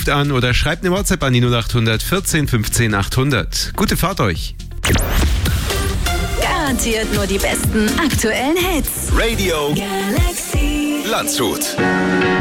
ruft an oder schreibt eine WhatsApp an die 0800 14 15 800. Gute Fahrt euch. Garantiert nur die besten aktuellen Hits. Radio Galaxy Landshut.